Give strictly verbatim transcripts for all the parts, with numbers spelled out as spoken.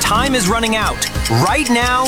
time is running out. Right now,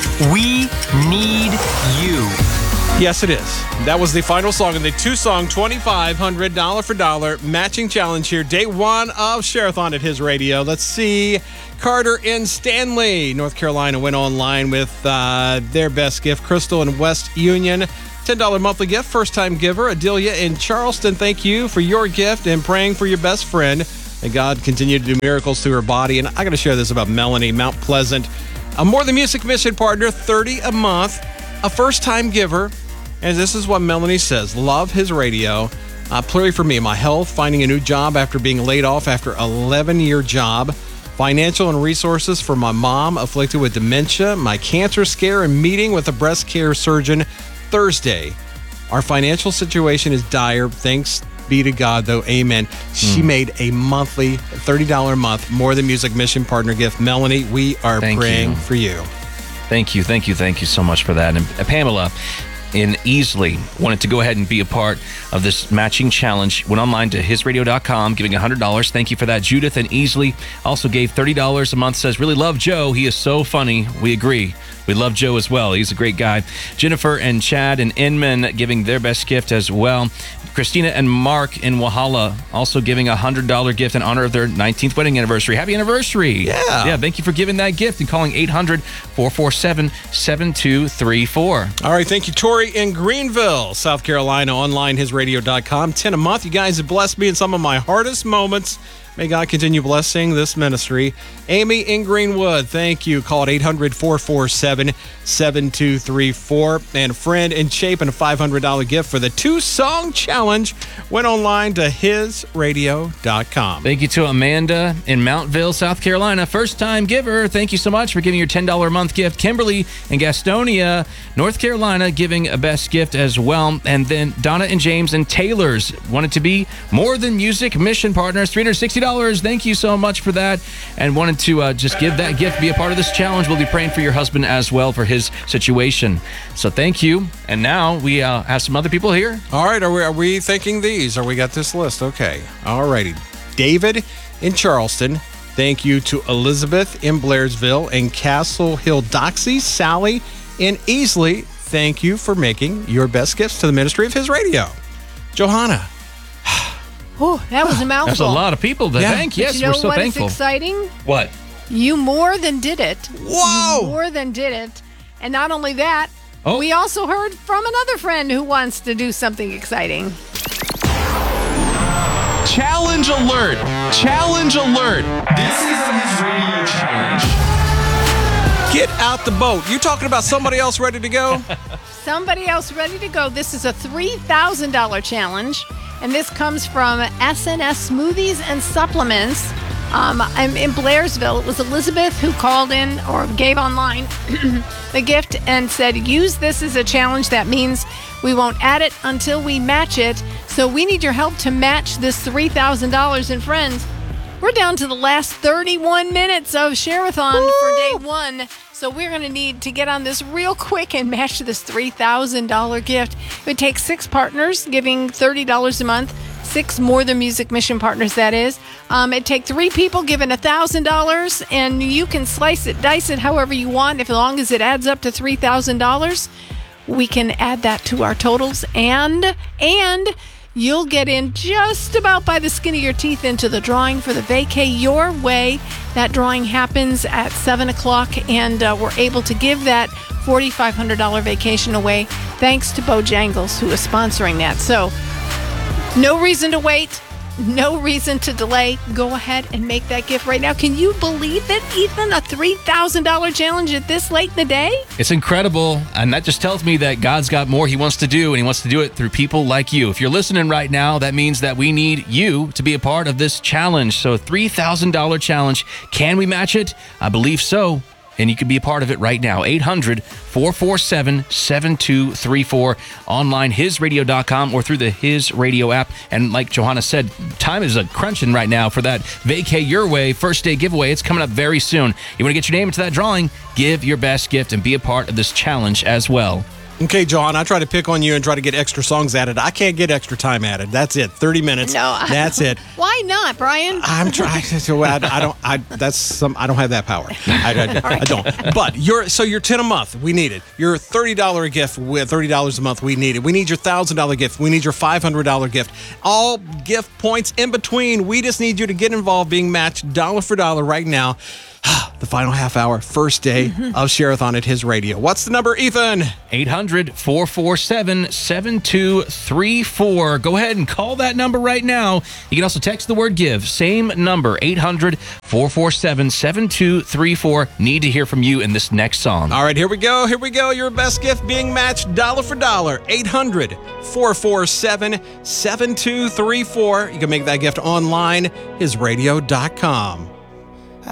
we need you. Yes, it is. That was the final song in the two-song, twenty-five hundred dollars for dollar matching challenge here. Day one of Share-a-thon at His Radio. Let's see. Carter in Stanley, North Carolina, went online with uh, their best gift. Crystal in West Union, ten dollars monthly gift. First-time giver, Adelia in Charleston. Thank you for your gift and praying for your best friend. May God continue to do miracles through her body. And I got to share this about Melanie, Mount Pleasant. A More Than Music mission partner, thirty dollars a month. A first-time giver. And this is what Melanie says. Love His Radio. Uh, pray for me, my health, finding a new job after being laid off after an eleven-year job. Financial and resources for my mom afflicted with dementia. My cancer scare and meeting with a breast care surgeon Thursday. Our financial situation is dire. Thanks be to God, though. Amen. She mm. made a monthly thirty dollars a month More Than Music mission partner gift. Melanie, we are Thank praying you. for you. Thank you, thank you, thank you so much for that. And uh, Pamela in Easley wanted to go ahead and be a part of this matching challenge. Went online to his radio dot com, giving one hundred dollars. Thank you for that. Judith in Easley also gave thirty dollars a month, says, really love Joe. He is so funny. We agree. We love Joe as well. He's a great guy. Jennifer and Chad and Inman giving their best gift as well. Christina and Mark in Wahala also giving a one hundred dollars gift in honor of their nineteenth wedding anniversary. Happy anniversary. Yeah. Yeah, thank you for giving that gift and calling eight hundred, four four seven, seven two three four. All right, thank you, Tori in Greenville, South Carolina, online his radio dot com. ten a month. You guys have blessed me in some of my hardest moments. May God continue blessing this ministry. Amy in Greenwood, thank you. Call it eight hundred, four four seven, seven two three four. And friend in Chapin, a five hundred dollars gift for the two-song challenge. Went online to his radio dot com. Thank you to Amanda in Mountville, South Carolina. First-time giver. Thank you so much for giving your ten dollars a month gift. Kimberly in Gastonia, North Carolina, giving a best gift as well. And then Donna and James in Taylor's wanted to be More Than Music mission partners, three hundred sixty dollars. Thank you so much for that. And wanted to uh, just give that gift, be a part of this challenge. We'll be praying for your husband as well for his situation. So thank you. And now we uh, have some other people here. All right, are we, are we thinking these? Or we got this list? Okay. All righty. David in Charleston. Thank you to Elizabeth in Blairsville and Castle Hill Doxy. Sally in Easley. Thank you for making your best gifts to the ministry of His Radio. Johanna. Oh, that was a mouthful. There's a lot of people to Yeah. thank. But Yes, you know we're so what thankful. is exciting? What? You more than did it. Whoa! You more than did it. And not only that, Oh. we also heard from another friend who wants to do something exciting. Challenge alert! Challenge alert! This is a His Radio challenge. Get out the boat. You talking about somebody else ready to go? Somebody else ready to go. This is a three thousand dollars challenge, and this comes from S N S Smoothies and Supplements. Um, I'm in Blairsville. It was Elizabeth who called in or gave online the gift and said, use this as a challenge. That means we won't add it until we match it. So we need your help to match this three thousand dollars. And friends, we're down to the last thirty-one minutes of Share-a-thon for day one. So we're going to need to get on this real quick and match this three thousand dollars gift. It would take six partners giving thirty dollars a month. Six More Than Music mission partners, that is. Um, it'd take three people giving one thousand dollars, and you can slice it, dice it however you want. If as long as it adds up to three thousand dollars, we can add that to our totals, and and you'll get in just about by the skin of your teeth into the drawing for the Vacay Your Way. That drawing happens at seven o'clock, and uh, we're able to give that four thousand five hundred dollars vacation away thanks to Bojangles, who is sponsoring that. So no reason to wait. No reason to delay. Go ahead and make that gift right now. Can you believe it, Ethan? A three thousand dollars challenge at this late in the day? It's incredible, and that just tells me that God's got more He wants to do, and He wants to do it through people like you. If you're listening right now, that means that we need you to be a part of this challenge. So three thousand dollars challenge. Can we match it? I believe so. And you can be a part of it right now. eight hundred, four four seven, seven two three four. Online, his radio dot com or through the His Radio app. And like Johanna said, time is a crunching right now for that Vacay Your Way first day giveaway. It's coming up very soon. You want to get your name into that drawing? Give your best gift and be a part of this challenge as well. Okay, John, I try to pick on you and try to get extra songs added. I can't get extra time added. That's it. thirty minutes. No, I- That's it. Why not, Brian? I'm trying to. I, I don't. I that's some. I don't have that power. I, I, I don't. But you're so you're ten a month. We need it. Your thirty dollar gift with thirty dollars a month. We need it. We need your thousand dollar gift. We need your five hundred dollar gift. All gift points in between. We just need you to get involved, being matched dollar for dollar right now. The final half hour, first day of Share-a-thon at his radio. What's the number, Ethan? eight hundred, four four seven, seven two three four. Go ahead and call that number right now. You can also text the word GIVE. Same number, eight hundred, four four seven, seven two three four. Need to hear from you in this next song. All right, here we go. Here we go. Your best gift being matched dollar for dollar. eight hundred, four four seven, seven two three four. You can make that gift online, his radio dot com.